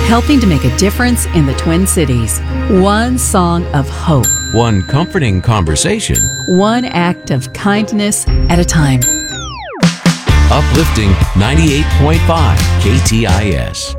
helping to make a difference in the Twin Cities. One song of hope. One comforting conversation. One act of kindness at a time. Uplifting 98.5 KTIS.